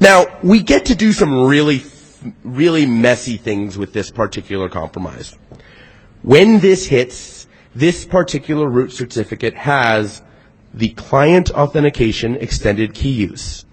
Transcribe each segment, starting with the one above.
Now, we get to do some really messy things with this particular compromise. When this hits, this particular root certificate has the client authentication extended key use.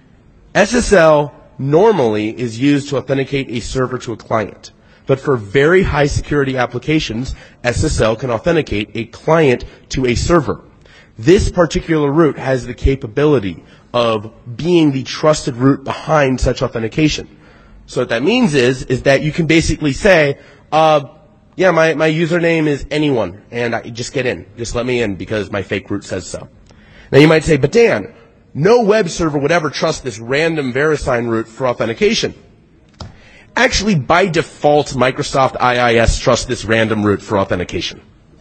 SSL normally is used to authenticate a server to a client. But for very high security applications, SSL can authenticate a client to a server. This particular root has the capability of being the trusted root behind such authentication. So what that means is that you can basically say, yeah, my username is anyone, and I just get in. Just let me in because my fake root says so. Now you might say, but Dan, no web server would ever trust this random VeriSign root for authentication. Actually, by default, Microsoft IIS trusts this random root for authentication.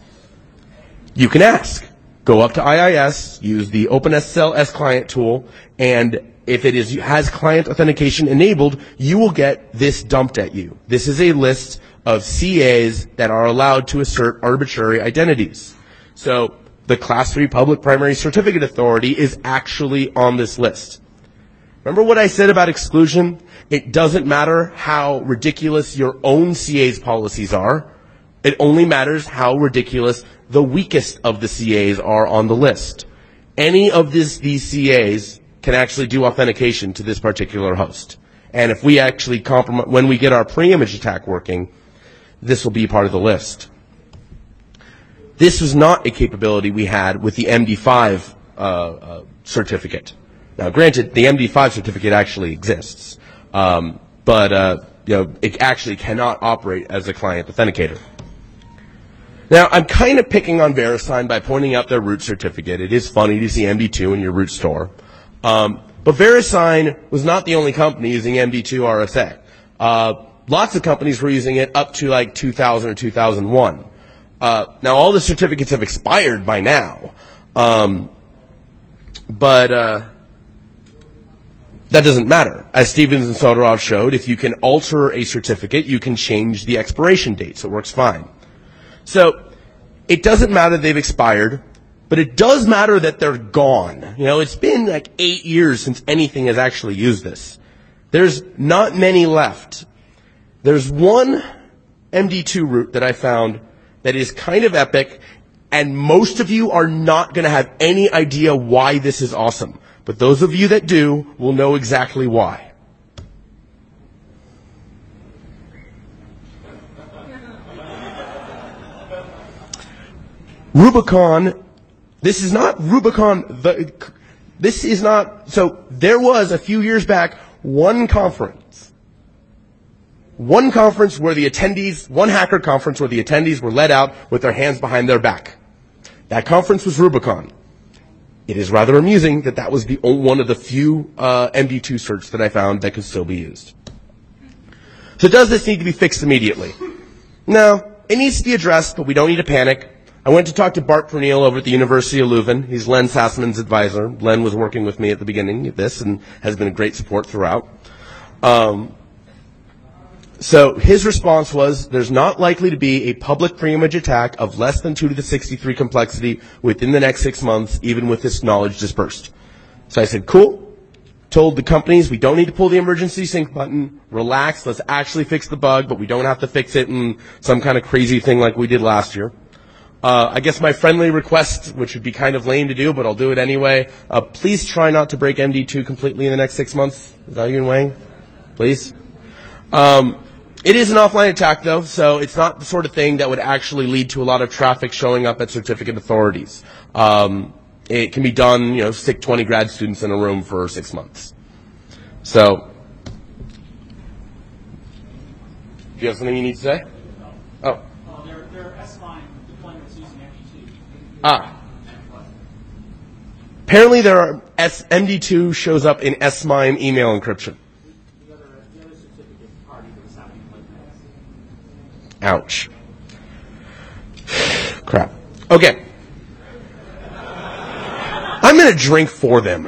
You can ask. Go up to IIS, use the OpenSSL S-Client tool, and if it has client authentication enabled, you will get this dumped at you. This is a list of CAs that are allowed to assert arbitrary identities. So the Class 3 Public Primary Certificate Authority is actually on this list. Remember what I said about exclusion? It doesn't matter how ridiculous your own CA's policies are. It only matters how ridiculous the weakest of the CAs are on the list. Any of these CAs can actually do authentication to this particular host. And if we actually when we get our pre-image attack working, this will be part of the list. This was not a capability we had with the MD5 certificate. Now, granted, the MD5 certificate actually exists, but it actually cannot operate as a client authenticator. Now, I'm kind of picking on VeriSign by pointing out their root certificate. It is funny to see MD2 in your root store. But VeriSign was not the only company using MD2 RSA. Lots of companies were using it up to like 2000 or 2001. Now, all the certificates have expired by now. But that doesn't matter. As Stevens and Soderov showed, if you can alter a certificate, you can change the expiration date, so it works fine. So it doesn't matter they've expired, but it does matter that they're gone. You know, it's been like 8 years since anything has actually used this. There's not many left. There's one MD2 root that I found that is kind of epic, and most of you are not going to have any idea why this is awesome. But those of you that do will know exactly why. Rubicon, this is not Rubicon, this is not, so there was a few years back one conference where the attendees, one hacker conference where the attendees were let out with their hands behind their back. That conference was Rubicon. It is rather amusing that that was one of the few MD2 certs that I found that could still be used. So does this need to be fixed immediately? No, it needs to be addressed, but we don't need to panic. I went to talk to Bart Pernille over at the University of Leuven. He's Len Sassman's advisor. Len was working with me at the beginning of this and has been a great support throughout. So his response was, there's not likely to be a public pre-image attack of less than 2 to the 63 complexity within the next 6 months, even with this knowledge dispersed. So I said, cool. Told the companies we don't need to pull the emergency sync button. Relax, let's actually fix the bug, but we don't have to fix it in some kind of crazy thing like we did last year. I guess my friendly request, which would be kind of lame to do, but I'll do it anyway, please try not to break MD2 completely in the next 6 months. Is that you and Wayne? Please? It is an offline attack, though, so it's not the sort of thing that would actually lead to a lot of traffic showing up at certificate authorities. It can be done, stick 20 grad students in a room for 6 months. So, do you have something you need to say? Oh. There are S-MIME deployments using MD2. Apparently there are MD2 shows up in S-MIME email encryption. The other certificate party was happening like that. Ouch. Crap. Okay. I'm going to drink for them.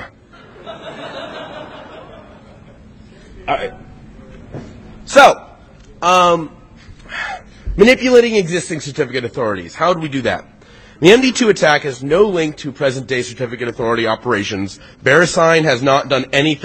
All right. So, manipulating existing certificate authorities. How do we do that? The MD2 attack has no link to present-day certificate authority operations. VeriSign has not done anything